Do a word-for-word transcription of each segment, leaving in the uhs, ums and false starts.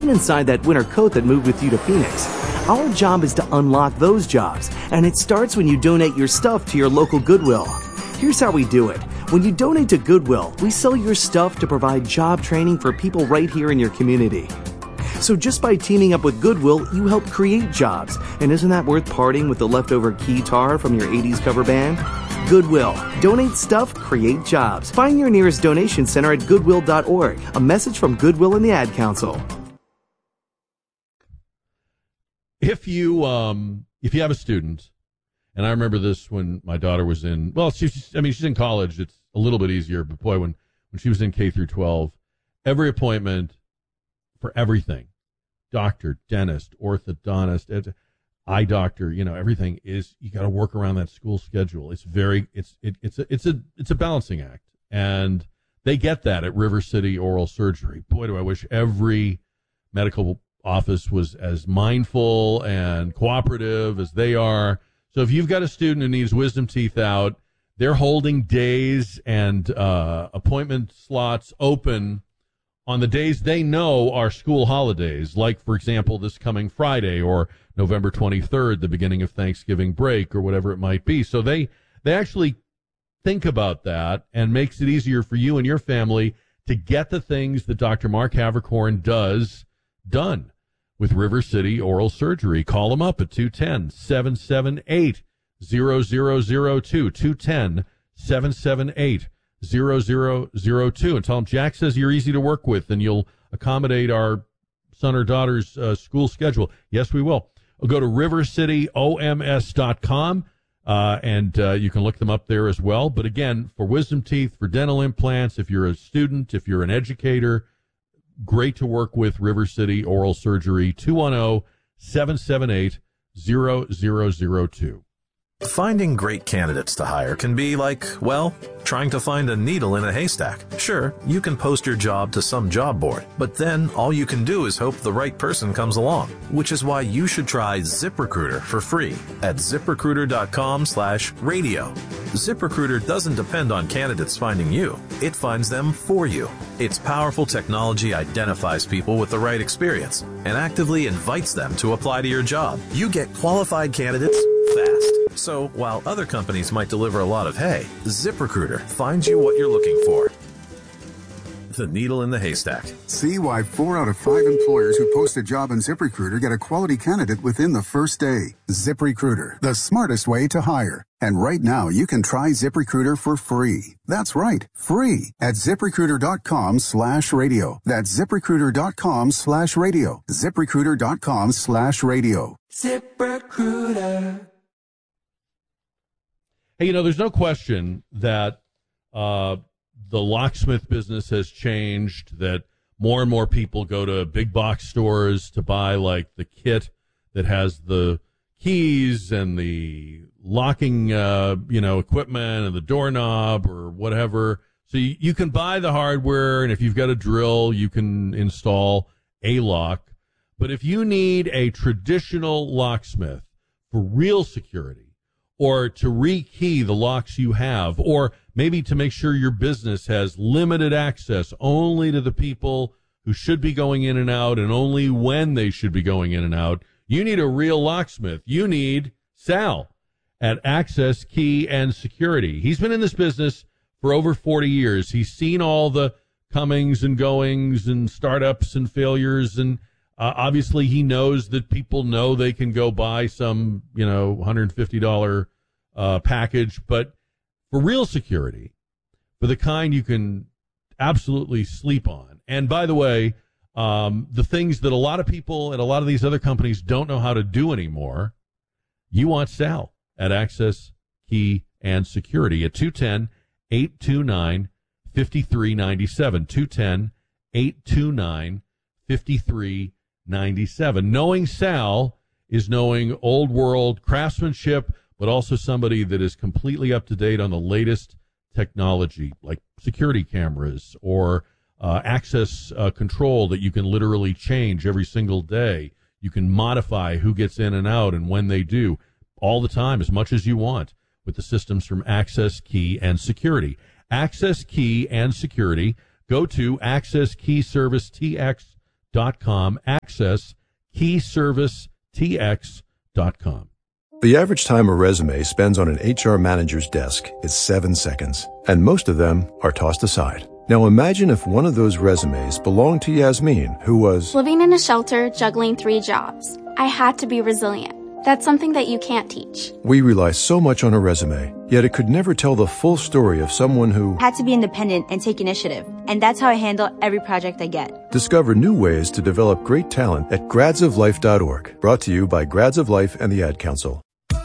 even inside that winter coat that moved with you to Phoenix. Our job is to unlock those jobs, and it starts when you donate your stuff to your local Goodwill. Here's how we do it. When you donate to Goodwill, we sell your stuff to provide job training for people right here in your community. So just by teaming up with Goodwill, you help create jobs. And isn't that worth parting with the leftover keytar from your eighties cover band? Goodwill. Donate stuff, create jobs. Find your nearest donation center at goodwill dot org. A message from Goodwill and the Ad Council. If you um, if you have a student, and I remember this when my daughter was in, well, she's, I mean, she's in college. It's a little bit easier, but boy, when, when she was in K through twelve, every appointment for everything, doctor, dentist, orthodontist, eye doctor, you know, everything is, you got to work around that school schedule. It's very, it's, it, it's a, it's a, it's a balancing act. And they get that at River City Oral Surgery. Boy, do I wish every medical office was as mindful and cooperative as they are. So if you've got a student who needs wisdom teeth out, they're holding days and uh, appointment slots open on the days they know are school holidays, like, for example, this coming Friday or November twenty-third, the beginning of Thanksgiving break or whatever it might be. So they, they actually think about that and makes it easier for you and your family to get the things that Doctor Mark Havercorn does done with River City Oral Surgery. Call them up at two one zero, seven seven eight, zero zero zero two, two one zero, seven seven eight, zero zero zero two, and tell them Jack says you're easy to work with and you'll accommodate our son or daughter's uh, school schedule. Yes, we will. Go to river city o m s dot com, uh, and uh, you can look them up there as well. But again, for wisdom teeth, for dental implants, if you're a student, if you're an educator, great to work with River City Oral Surgery, two one zero, seven seven eight, zero zero zero two. Finding great candidates to hire can be like, well, trying to find a needle in a haystack. Sure, you can post your job to some job board, but then all you can do is hope the right person comes along, which is why you should try ZipRecruiter for free at ZipRecruiter.com slash radio. ZipRecruiter doesn't depend on candidates finding you. It finds them for you. Its powerful technology identifies people with the right experience and actively invites them to apply to your job. You get qualified candidates fast. So while other companies might deliver a lot of hay, ZipRecruiter finds you what you're looking for. The needle in the haystack. See why four out of five employers who post a job in ZipRecruiter get a quality candidate within the first day. ZipRecruiter, the smartest way to hire. And right now, you can try ZipRecruiter for free. That's right, free at ZipRecruiter.com slash radio. That's ZipRecruiter.com slash radio. ZipRecruiter.com slash radio. ZipRecruiter. Hey, you know, there's no question that uh, the locksmith business has changed, that more and more people go to big box stores to buy, like, the kit that has the keys and the locking, uh, you know, equipment and the doorknob or whatever. So you, you can buy the hardware, and if you've got a drill, you can install a lock. But if you need a traditional locksmith for real security, or to rekey the locks you have, or maybe to make sure your business has limited access only to the people who should be going in and out and only when they should be going in and out, you need a real locksmith. You need Sal at Access Key and Security. He's been in this business for over forty years. He's seen all the comings and goings and startups and failures, and uh, obviously he knows that people know they can go buy some, you know, one hundred fifty dollars uh, package, but for real security, for the kind you can absolutely sleep on. And by the way, um, the things that a lot of people at a lot of these other companies don't know how to do anymore, you want Sal at Access Key and Security at two one zero, eight two nine, five three nine seven, two one zero, eight two nine, five three nine seven. Knowing Sal is knowing old world craftsmanship, but also somebody that is completely up to date on the latest technology, like security cameras or uh, access uh, control that you can literally change every single day. You can modify who gets in and out and when they do all the time, as much as you want, with the systems from Access Key and Security. Access Key and Security. Go to access key service t x dot com. Access key service t x dot com. The average time a resume spends on an H R manager's desk is seven seconds, and most of them are tossed aside. Now imagine if one of those resumes belonged to Yasmin, who was living in a shelter, juggling three jobs. I had to be resilient. That's something that you can't teach. We rely so much on a resume, yet it could never tell the full story of someone who had to be independent and take initiative. And that's how I handle every project I get. Discover new ways to develop great talent at grads of life dot org. Brought to you by Grads of Life and the Ad Council.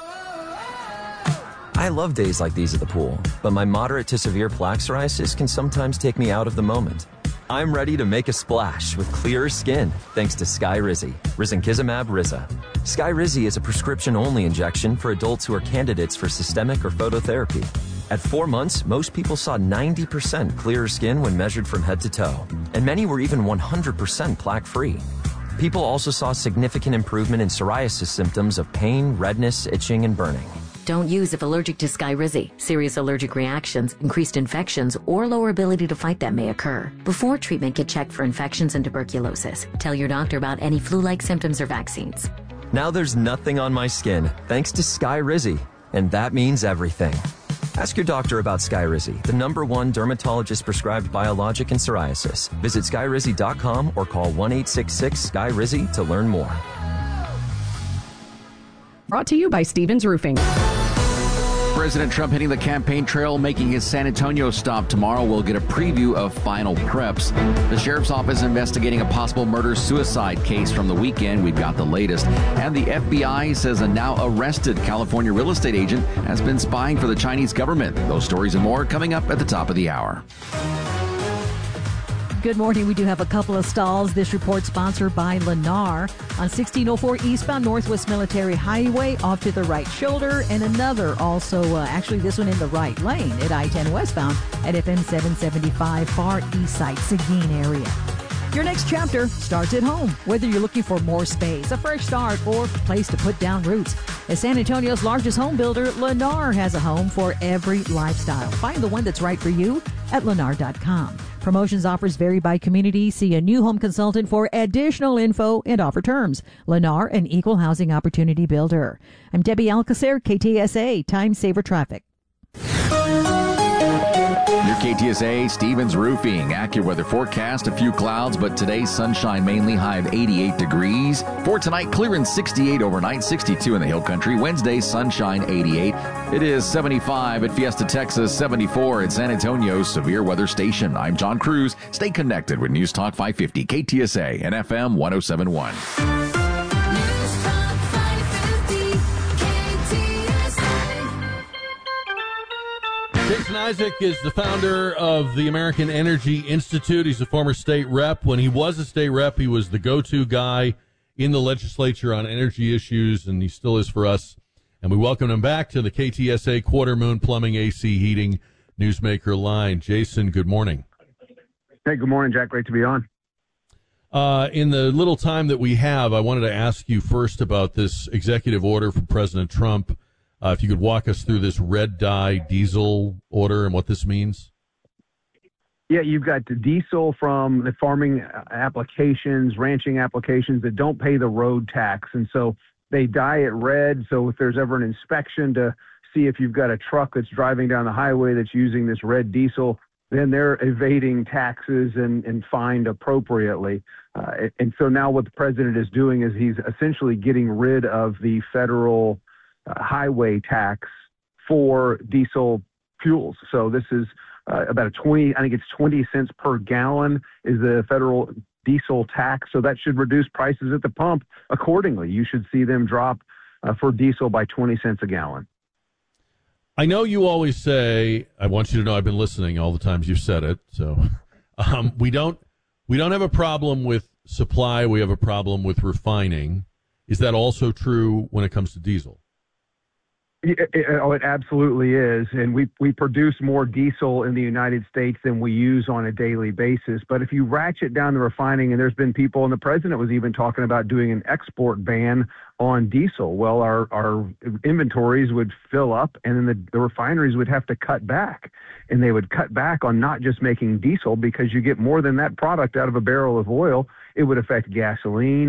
I love days like these at the pool, but my moderate to severe plaque psoriasis can sometimes take me out of the moment. I'm ready to make a splash with clearer skin thanks to Skyrizi, risankizumab Riza. Skyrizi is a prescription-only injection for adults who are candidates for systemic or phototherapy. At four months, most people saw ninety percent clearer skin when measured from head to toe, and many were even one hundred percent plaque-free. People also saw significant improvement in psoriasis symptoms of pain, redness, itching, and burning. Don't use if allergic to Skyrizi. Serious allergic reactions, increased infections, or lower ability to fight them may occur. Before treatment, get checked for infections and tuberculosis. Tell your doctor about any flu-like symptoms or vaccines. Now there's nothing on my skin thanks to Skyrizi, and that means everything. Ask your doctor about Skyrizi, the number one dermatologist-prescribed biologic in psoriasis. Visit skyrizi dot com or call one eight six six Skyrizi to learn more. Brought to you by Stevens Roofing. President Trump hitting the campaign trail, making his San Antonio stop tomorrow. We'll get a preview of final preps. The sheriff's office investigating a possible murder-suicide case from the weekend. We've got the latest. And the F B I says a now arrested California real estate agent has been spying for the Chinese government. Those stories and more coming up at the top of the hour. Good morning. We do have a couple of stalls. This report sponsored by Lennar on sixteen oh four eastbound Northwest Military Highway off to the right shoulder, and another also, uh, actually this one in the right lane at I ten westbound at F M seven seventy-five far east side Seguin area. Your next chapter starts at home. Whether you're looking for more space, a fresh start, or a place to put down roots, as San Antonio's largest home builder, Lennar has a home for every lifestyle. Find the one that's right for you at lennar dot com. Promotions offers vary by community. See a new home consultant for additional info and offer terms. Lennar, an equal housing opportunity builder. I'm Debbie Alcacer, K T S A, Time Saver Traffic. Your K T S A, Stevens Roofing. AccuWeather forecast, a few clouds, but today sunshine mainly, high of eighty-eight degrees. For tonight, clear and sixty-eight overnight, sixty-two in the Hill Country. Wednesday, sunshine, eighty-eight. It is seventy-five at Fiesta, Texas, seventy-four at San Antonio's Severe Weather Station. I'm John Cruz. Stay connected with News Talk five fifty, K T S A, and F M one oh seven point one. Jason Isaac is the founder of the American Energy Institute. He's a former state rep. When he was a state rep, he was the go-to guy in the legislature on energy issues, and he still is for us. And we welcome him back to the K T S A Quarter Moon Plumbing, A C Heating Newsmaker line. Jason, good morning. Hey, good morning, Jack. Great to be on. Uh, in the little time that we have, I wanted to ask you first about this executive order from President Trump. Uh, if you could walk us through this red dye diesel order and what this means. Yeah, you've got the diesel from the farming applications, ranching applications that don't pay the road tax. And so they dye it red. So if there's ever an inspection to see if you've got a truck that's driving down the highway that's using this red diesel, then they're evading taxes and, and fined appropriately. Uh, and so now what the president is doing is he's essentially getting rid of the federal uh, highway tax for diesel fuels. So this is uh, about a twenty, I think it's twenty cents per gallon is the federal diesel tax. So that should reduce prices at the pump accordingly. You should see them drop uh, for diesel by twenty cents a gallon. I know you always say, I want you to know I've been listening all the times you've said it. So um, we don't we don't have a problem with supply. We have a problem with refining. Is that also true when it comes to diesel? It, it, oh, it absolutely is. And we, we produce more diesel in the United States than we use on a daily basis. But if you ratchet down the refining, and there's been people, and the president was even talking about doing an export ban on diesel. Well, our, our inventories would fill up, and then the, the refineries would have to cut back. And they would cut back on not just making diesel, because you get more than that product out of a barrel of oil it would affect gasoline.